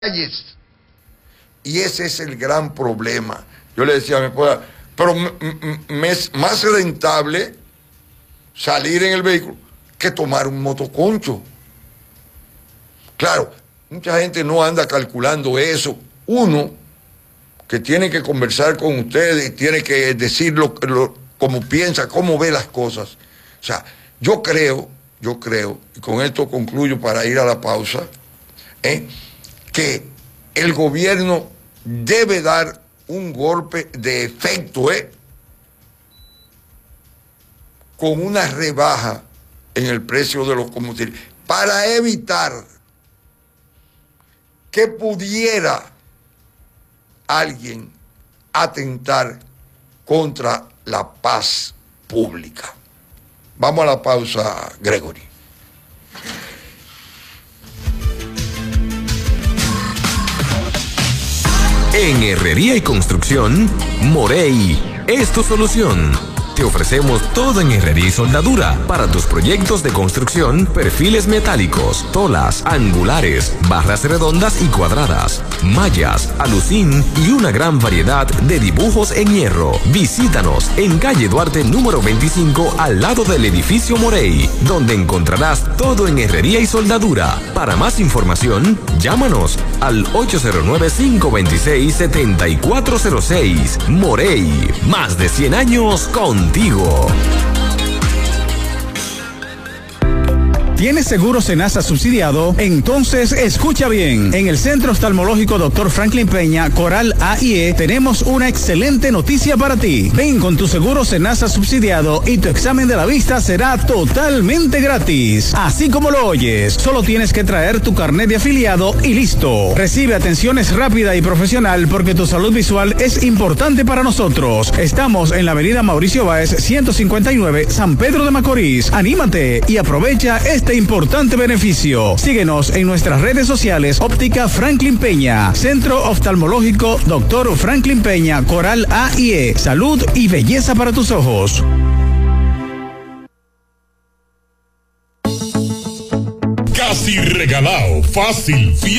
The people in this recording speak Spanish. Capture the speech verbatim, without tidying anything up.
calles. Y ese es el gran problema. Yo le decía a mi esposa, pero me es más rentable salir en el vehículo que tomar un motoconcho. Claro, mucha gente no anda calculando eso. Uno, que tiene que conversar con ustedes, tiene que decir lo, lo, cómo piensa, cómo ve las cosas. O sea, yo creo, yo creo, y con esto concluyo para ir a la pausa, ¿eh? que el gobierno debe dar un golpe de efecto, ¿eh? con una rebaja en el precio de los combustibles, para evitar que pudiera alguien atentar contra la paz pública. Vamos a la pausa, Gregory. En Herrería y Construcción, Morey es tu solución. Te ofrecemos todo en herrería y soldadura para tus proyectos de construcción, perfiles metálicos, tolas, angulares, barras redondas y cuadradas, mallas, alucín y una gran variedad de dibujos en hierro. Visítanos en calle Duarte número veinticinco al lado del edificio Morey, donde encontrarás todo en herrería y soldadura. Para más información, llámanos al ocho cero nueve, cinco dos seis, siete cuatro cero seis. Morey, más de cien años contigo. ¿Tienes seguro Senasa subsidiado? Entonces escucha bien. En el Centro Oftalmológico doctor Franklin Peña, Coral A y E, tenemos una excelente noticia para ti. Ven con tu seguro Senasa subsidiado y tu examen de la vista será totalmente gratis. Así como lo oyes, solo tienes que traer tu carnet de afiliado y listo. Recibe atenciones rápida y profesional porque tu salud visual es importante para nosotros. Estamos en la avenida Mauricio Báez, ciento cincuenta y nueve, San Pedro de Macorís. Anímate y aprovecha este importante beneficio. Síguenos en nuestras redes sociales. Óptica Franklin Peña, Centro Oftalmológico doctor Franklin Peña, Coral A y E. Salud y belleza para tus ojos. Casi regalado, fácil, fiel.